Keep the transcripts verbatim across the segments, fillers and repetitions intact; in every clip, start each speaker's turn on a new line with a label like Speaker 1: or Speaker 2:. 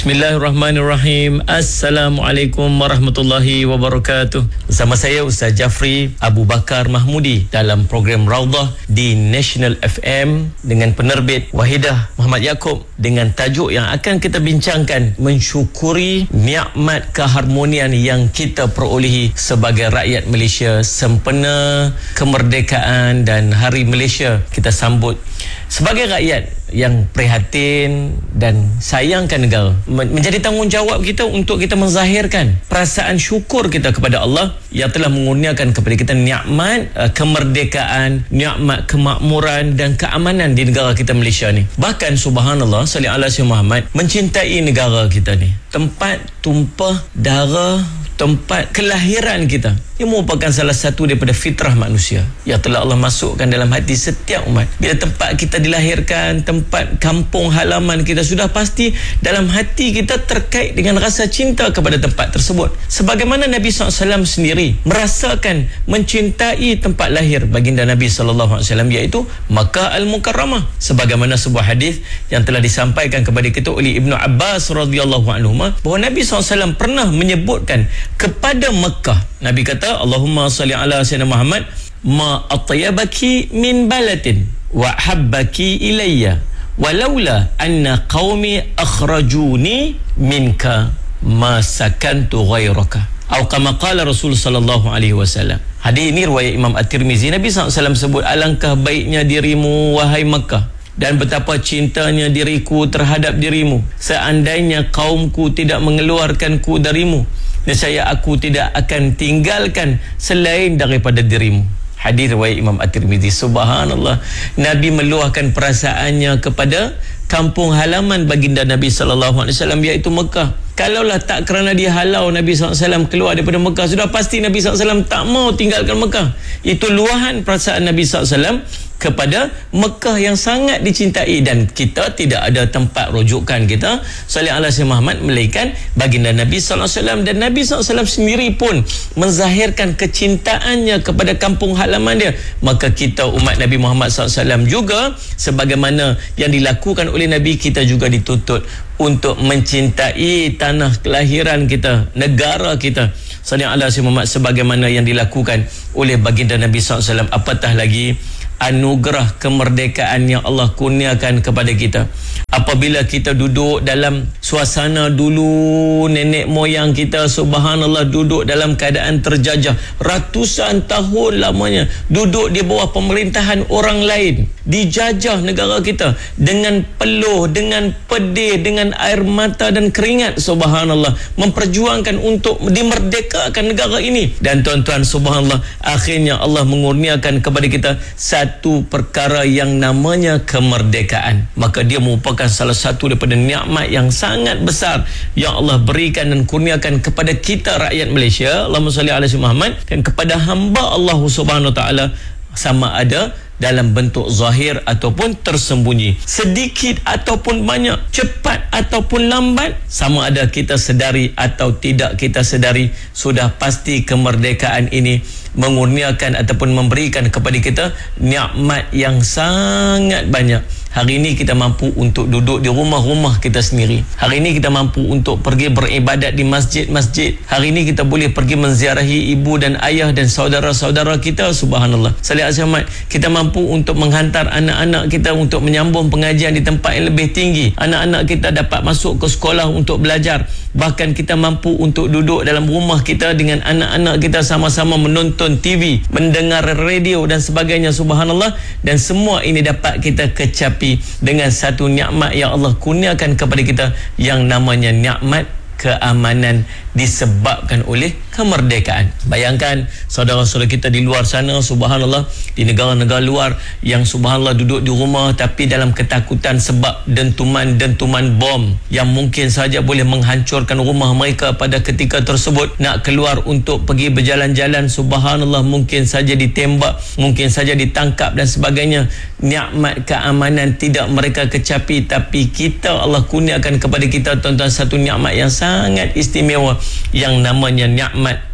Speaker 1: Bismillahirrahmanirrahim. Assalamualaikum warahmatullahi wabarakatuh. Bersama saya Ustaz Jafri Abu Bakar Mahmudi dalam program Raudhah di National F M dengan penerbit Wahidah Muhammad Yaakob dengan tajuk yang akan kita bincangkan, mensyukuri nikmat keharmonian yang kita perolehi sebagai rakyat Malaysia sempena kemerdekaan dan Hari Malaysia kita sambut. Sebagai rakyat yang prihatin dan sayangkan negara, menjadi tanggungjawab kita untuk kita menzahirkan perasaan syukur kita kepada Allah yang telah mengurniakan kepada kita nikmat uh, kemerdekaan, nikmat kemakmuran dan keamanan di negara kita Malaysia ni. Bahkan subhanallah, salli ala sayyidina Muhammad, mencintai negara kita ni, tempat tumpah darah, tempat kelahiran kita, yang merupakan salah satu daripada fitrah manusia yang telah Allah masukkan dalam hati setiap umat. Bila tempat kita dilahirkan, tempat kampung halaman kita, sudah pasti dalam hati kita terkait dengan rasa cinta kepada tempat tersebut. Sebagaimana Nabi sallallahu alaihi wasallam sendiri merasakan mencintai tempat lahir baginda Nabi sallallahu alaihi wasallam, iaitu Makkah Al-Mukarramah. Sebagaimana sebuah hadis yang telah disampaikan kepada kita oleh Ibnu Abbas radhiyallahu anhu, bahawa Nabi sallallahu alaihi wasallam pernah menyebutkan kepada Mekah, Nabi kata, Allahumma salli ala sayyidina Muhammad, ma atyabaki min balatin wa habbaki ilayya walaula anna qaumi akhrajuni minka ma sakantu ghairaka, atau kama qala Rasul sallallahu alaihi wasallam. Hadis ini riwayat Imam At-Tirmizi. Nabi sallallahu alaihi wasallam sebut, alangkah baiknya dirimu wahai Mekah, dan betapa cintanya diriku terhadap dirimu. Seandainya kaumku tidak mengeluarkanku darimu, nescaya aku tidak akan tinggalkan selain daripada dirimu. Hadis riwayat Imam At-Tirmizi. Subhanallah, Nabi meluahkan perasaannya kepada kampung halaman baginda Nabi sallallahu alaihi wasallam, iaitu Mekah. Kalaulah tak kerana dia halau Nabi sallallahu alaihi wasallam keluar daripada Mekah, sudah pasti Nabi sallallahu alaihi wasallam tak mau tinggalkan Mekah. Itu luahan perasaan Nabi sallallahu alaihi wasallam kepada Mekah yang sangat dicintai, dan kita tidak ada tempat rujukan kita sallallahu alaihi Muhammad melainkan baginda Nabi sallallahu alaihi wasallam. Dan Nabi sallallahu alaihi wasallam sendiri pun menzahirkan kecintaannya kepada kampung halaman dia. Maka kita umat Nabi Muhammad sallallahu alaihi wasallam juga, sebagaimana yang dilakukan oleh Nabi, kita juga dituntut untuk mencintai tanah kelahiran kita, negara kita sallallahu alaihi Muhammad, sebagaimana yang dilakukan oleh baginda Nabi sallallahu alaihi wasallam. Apatah lagi anugerah kemerdekaan yang Allah kurniakan kepada kita. Apabila kita duduk dalam suasana dulu nenek moyang kita, subhanallah, duduk dalam keadaan terjajah ratusan tahun lamanya, duduk di bawah pemerintahan orang lain, dijajah negara kita dengan peluh, dengan pedih, dengan air mata dan keringat, subhanallah, memperjuangkan untuk dimerdekakan negara ini. Dan tuan-tuan, subhanallah, akhirnya Allah mengurniakan kepada kita satu perkara yang namanya kemerdekaan. Maka dia merupakan salah satu daripada nikmat yang sangat besar yang Allah berikan dan kurniakan kepada kita rakyat Malaysia. Allahumma salli ala sayyidina Muhammad. Dan kepada hamba Allah Subhanahu wa taala, sama ada dalam bentuk zahir ataupun tersembunyi, sedikit ataupun banyak, cepat ataupun lambat, sama ada kita sedari atau tidak kita sedari, sudah pasti kemerdekaan ini mengurniakan ataupun memberikan kepada kita nikmat yang sangat banyak. Hari ini kita mampu untuk duduk di rumah-rumah kita sendiri. Hari ini kita mampu untuk pergi beribadat di masjid-masjid. Hari ini kita boleh pergi menziarahi ibu dan ayah dan saudara-saudara kita, subhanallah. Salih Azhamat, kita mampu untuk menghantar anak-anak kita untuk menyambung pengajian di tempat yang lebih tinggi. Anak-anak kita dapat masuk ke sekolah untuk belajar. Bahkan kita mampu untuk duduk dalam rumah kita dengan anak-anak kita sama-sama menonton T V, mendengar radio dan sebagainya, subhanallah. Dan semua ini dapat kita kecapi dengan satu nikmat yang Allah kurniakan kepada kita, yang namanya nikmat keamanan disebabkan oleh kemerdekaan. Bayangkan saudara-saudara kita di luar sana, subhanallah, di negara-negara luar yang subhanallah duduk di rumah tapi dalam ketakutan sebab dentuman-dentuman bom yang mungkin saja boleh menghancurkan rumah mereka pada ketika tersebut. Nak keluar untuk pergi berjalan-jalan, subhanallah, mungkin saja ditembak, mungkin saja ditangkap dan sebagainya. Nikmat keamanan tidak mereka kecapi, tapi kita, Allah kurniakan kepada kita, tuan-tuan, satu nikmat yang sangat istimewa yang namanya nikmat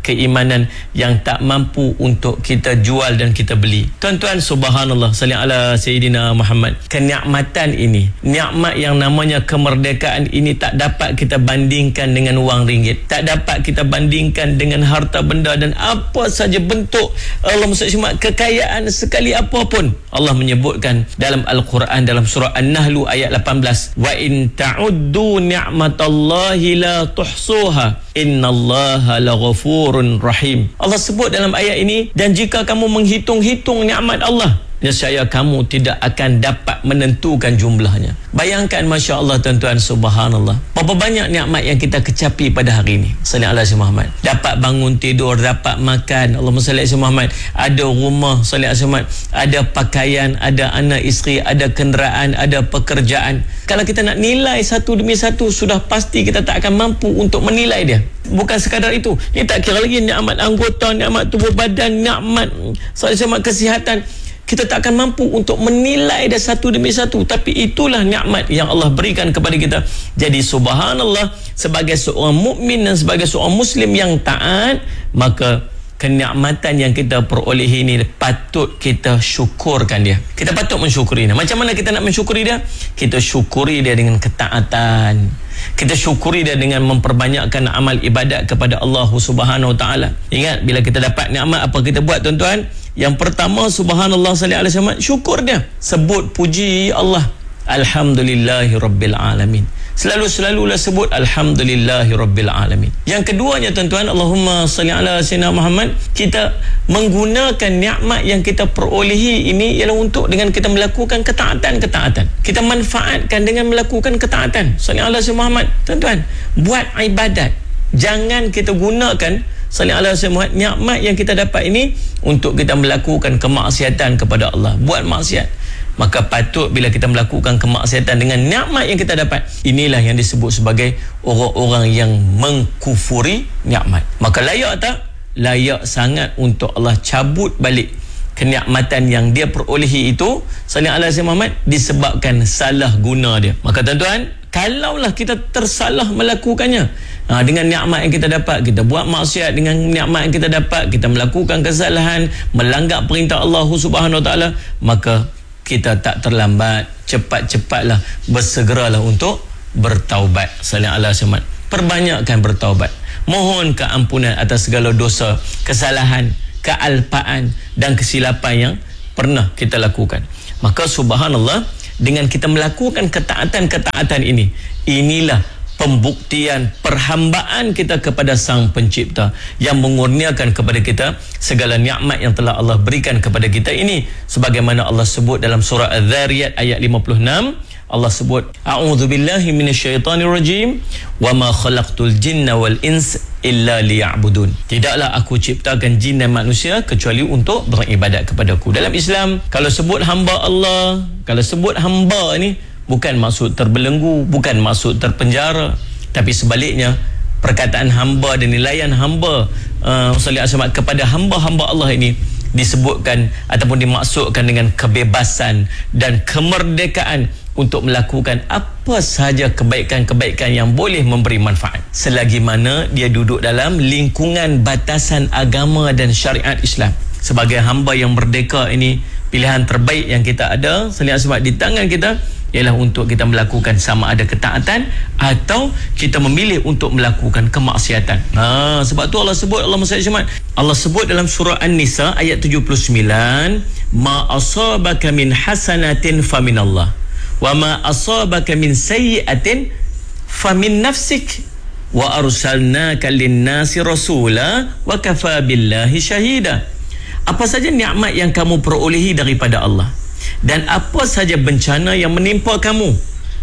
Speaker 1: keimanan yang tak mampu untuk kita jual dan kita beli. Tuan-tuan, subhanallah, salli ala Sayyidina Muhammad. Kenikmatan ini, nikmat yang namanya kemerdekaan ini tak dapat kita bandingkan dengan wang ringgit, tak dapat kita bandingkan dengan harta benda dan apa saja bentuk Allah SWT kekayaan sekali apapun. Allah menyebutkan dalam Al-Quran dalam surah An-Nahl ayat lapan belas, wa in ta'uddu ni'matallahi la tuhsuha innallaha laghafurun rahim. Allah sebut dalam ayat ini, dan jika kamu menghitung-hitung nikmat Allah, nescaya kamu tidak akan dapat menentukan jumlahnya. Bayangkan, Masya Allah, tuan-tuan, subhanallah, berapa banyak nikmat yang kita kecapi pada hari ini. Sallallahu alaihi Muhammad. Dapat bangun tidur, dapat makan, Allahumma salli ala Muhammad, ada rumah, sallallahu alaihi Muhammad, ada pakaian, ada anak isteri, ada kenderaan, ada pekerjaan. Kalau kita nak nilai satu demi satu, sudah pasti kita tak akan mampu untuk menilai dia. Bukan sekadar itu, ini tak kira lagi nikmat anggota, nikmat tubuh badan, nikmat sallallahu alaihi Muhammad kesihatan. Kita tak akan mampu untuk menilai dia satu demi satu, tapi itulah nikmat yang Allah berikan kepada kita. Jadi subhanallah, sebagai seorang mukmin dan sebagai seorang muslim yang taat, maka kenikmatan yang kita peroleh ini patut kita syukurkan dia. Kita patut mensyukuri dia. Macam mana kita nak mensyukuri dia? Kita syukuri dia dengan ketaatan. Kita syukuri dia dengan memperbanyakkan amal ibadat kepada Allah Subhanahu Wa Taala. Ingat, bila kita dapat nikmat, apa kita buat, tuan-tuan? Yang pertama, subhanallah sallallahu alaihi wasallam, syukur dia. Sebut puji Allah. Alhamdulillahi rabbil alamin. Selalu-selalulah sebut Alhamdulillahi rabbil alamin. Yang keduanya, tuan-tuan, Allahumma salli ala sayyidina Muhammad. Kita menggunakan nikmat yang kita perolehi ini ialah untuk dengan kita melakukan ketaatan-ketaatan. Kita manfaatkan dengan melakukan ketaatan. Salli ala sayyidina Muhammad. Tuan-tuan, buat ibadat. Jangan kita gunakan salli ala sayyidina Muhammad, nikmat yang kita dapat ini untuk kita melakukan kemaksiatan kepada Allah, buat maksiat. Maka patut bila kita melakukan kemaksiatan dengan nikmat yang kita dapat, inilah yang disebut sebagai orang-orang yang mengkufuri nikmat. Maka layak tak? Layak sangat untuk Allah cabut balik kenikmatan yang dia perolehi itu, salli ala sayyidina Muhammad, disebabkan salah guna dia. Maka tuan-tuan, kalaulah kita tersalah melakukannya, ha, dengan nikmat yang kita dapat, kita buat maksiat dengan nikmat yang kita dapat, kita melakukan kesalahan, melanggar perintah Allah Subhanahu Wa Taala, maka kita tak terlambat, cepat-cepatlah bersegeralah untuk bertaubat. Sallallahu alaihi wasallam. Perbanyakkan bertaubat. Mohon keampunan atas segala dosa, kesalahan, kealpaan dan kesilapan yang pernah kita lakukan. Maka subhanallah, dengan kita melakukan ketaatan-ketaatan ini, inilah pembuktian perhambaan kita kepada Sang Pencipta yang mengurniakan kepada kita segala nikmat yang telah Allah berikan kepada kita ini. Sebagaimana Allah sebut dalam surah Az-Zariyat ayat lima puluh enam, Allah sebut, a'udzubillahi minasyaitonirrajim, wa ma khalaqtul jinna wal ins illa liya'budun. Tidaklah aku ciptakan jin dan manusia kecuali untuk beribadat kepadaku. Dalam Islam, kalau sebut hamba Allah, kalau sebut hamba ni, bukan maksud terbelenggu, bukan maksud terpenjara, tapi sebaliknya, perkataan hamba dan nilaian hamba uh, sallallahu alaihi wasallam kepada hamba-hamba Allah ini disebutkan ataupun dimaksudkan dengan kebebasan dan kemerdekaan untuk melakukan apa sahaja kebaikan-kebaikan yang boleh memberi manfaat, selagi mana dia duduk dalam lingkungan batasan agama dan syariat Islam. Sebagai hamba yang merdeka ini, pilihan terbaik yang kita ada sallallahu alaihi wasallam di tangan kita ialah untuk kita melakukan sama ada ketaatan atau kita memilih untuk melakukan kemaksiatan. Ha, sebab tu Allah sebut, Allah Subhanahu Allah sebut dalam surah An-Nisa ayat tujuh puluh sembilan, ma asabaka min hasanatin faminallah wa ma asabaka min sayyi'atin famin nafsik wa arsalnaka lin-nasi rasula wa kafa billahi syahida. Apa saja nikmat yang kamu perolehi daripada Allah dan apa saja bencana yang menimpa kamu,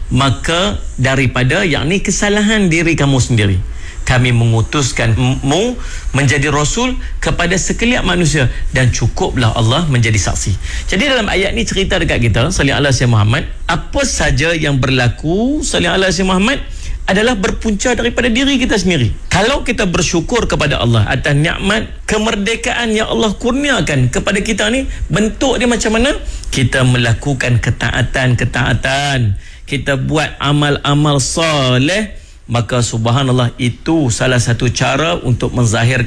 Speaker 1: maka daripada yakni kesalahan diri kamu sendiri, kami mengutuskanmu menjadi rasul kepada sekalian manusia dan cukuplah Allah menjadi saksi. Jadi dalam ayat ni cerita dekat kita sallallahu alaihi wasallam Muhammad, apa saja yang berlaku sallallahu alaihi wasallam Muhammad adalah berpunca daripada diri kita sendiri. Kalau kita bersyukur kepada Allah atas nikmat kemerdekaan yang Allah kurniakan kepada kita ni, bentuk dia macam mana? Kita melakukan ketaatan-ketaatan, kita buat amal-amal soleh, maka subhanallah itu salah satu cara untuk menzahirkan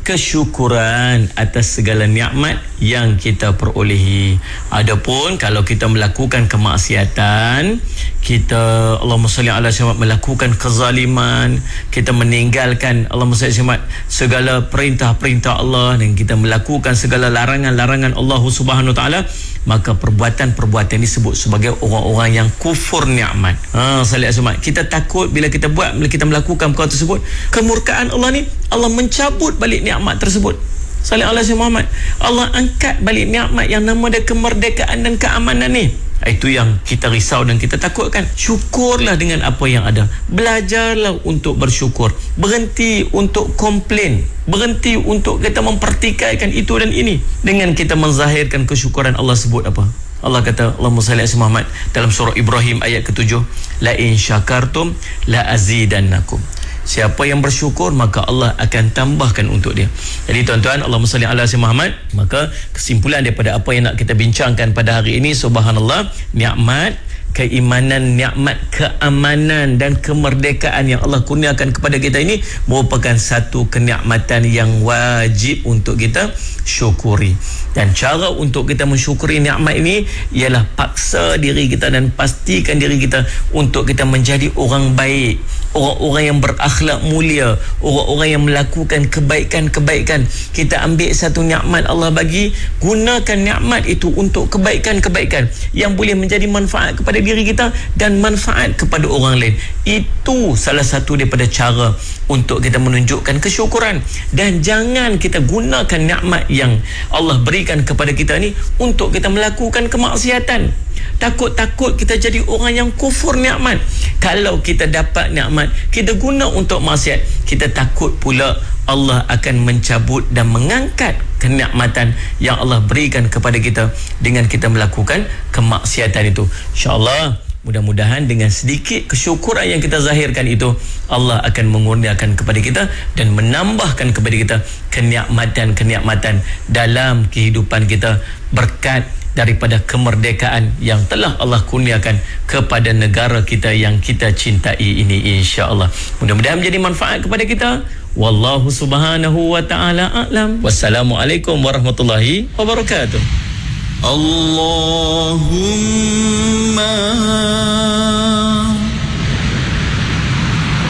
Speaker 1: kesyukuran atas segala nikmat yang kita perolehi. Adapun kalau kita melakukan kemaksiatan, kita Allahumma salli ala Muhammad melakukan kezaliman, kita meninggalkan Allahumma salli ala Muhammad segala perintah-perintah Allah dan kita melakukan segala larangan-larangan Allah Subhanahu taala, maka perbuatan-perbuatan ini disebut sebagai orang-orang yang kufur nikmat. Ha, salli ala Muhammad. Kita takut bila kita buat, bila kita melakukan perkara tersebut, kemurkaan Allah ni, Allah mencabut balik nikmat tersebut. Salli ala Muhammad. Allah angkat balik nikmat yang nama dia kemerdekaan dan keamanan ni. Itu yang kita risau dan kita takutkan. Syukurlah dengan apa yang ada. Belajarlah untuk bersyukur. Berhenti untuk komplain. Berhenti untuk kita mempertikaikan itu dan ini. Dengan kita menzahirkan kesyukuran, Allah sebut apa? Allah kata, Allahumma salli ala Muhammad dalam surah Ibrahim ayat ketujuh, la in syakartum la azidannakum. Siapa yang bersyukur, maka Allah akan tambahkan untuk dia. Jadi tuan-tuan, Allahumma salli ala Muhammad. Maka kesimpulan daripada apa yang nak kita bincangkan pada hari ini, subhanallah, nikmat keimanan, nikmat keamanan dan kemerdekaan yang Allah kurniakan kepada kita ini merupakan satu kenikmatan yang wajib untuk kita syukuri. Dan cara untuk kita mensyukuri nikmat ini ialah paksa diri kita dan pastikan diri kita untuk kita menjadi orang baik, orang-orang yang berakhlak mulia, orang-orang yang melakukan kebaikan-kebaikan. Kita ambil satu nikmat Allah bagi, gunakan nikmat itu untuk kebaikan-kebaikan yang boleh menjadi manfaat kepada diri kita dan manfaat kepada orang lain. Itu salah satu daripada cara untuk kita menunjukkan kesyukuran. Dan jangan kita gunakan nikmat yang Allah berikan kepada kita ni untuk kita melakukan kemaksiatan. Takut-takut kita jadi orang yang kufur nikmat. Kalau kita dapat nikmat, kita guna untuk maksiat, kita takut pula Allah akan mencabut dan mengangkat kenikmatan yang Allah berikan kepada kita dengan kita melakukan kemaksiatan itu. InsyaAllah, mudah-mudahan dengan sedikit kesyukuran yang kita zahirkan itu, Allah akan mengurniakan kepada kita dan menambahkan kepada kita kenikmatan-kenikmatan dalam kehidupan kita berkat daripada kemerdekaan yang telah Allah kurniakan kepada negara kita yang kita cintai ini, insya-Allah. Mudah-mudahan menjadi manfaat kepada kita. Wallahu subhanahu wa ta'ala a'lam. Wassalamualaikum warahmatullahi wabarakatuh. Allahumma